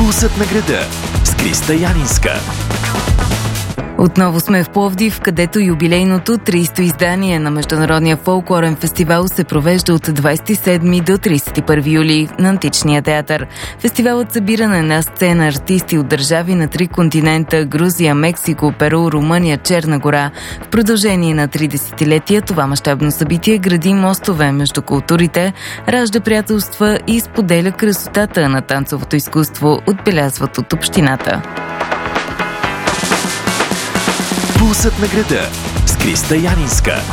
Пулсът на града с Криста Янинска. Отново сме в Пловдив, където юбилейното 30-то издание на Международния фолклорен фестивал се провежда от 27 до 31 юли на Античния театър. Фестивалът събира на една сцена артисти от държави на 3 континента – Грузия, Мексико, Перу, Румъния, Черна гора. В продължение на 3 десетилетия това мащабно събитие гради мостове между културите, ражда приятелства и споделя красотата на танцовото изкуство, отбелязват от общината. Пулсът на града с Криста Янинска.